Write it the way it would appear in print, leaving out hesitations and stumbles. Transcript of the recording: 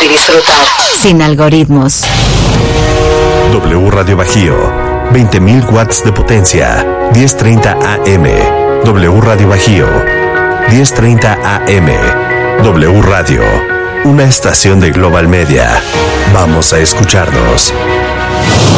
y disfrutar. Sin algoritmos. W Radio Bajío, 20.000 watts de potencia, 10:30 AM. W Radio Bajío, 10:30 AM. W Radio, una estación de Global Media. Vamos a escucharnos.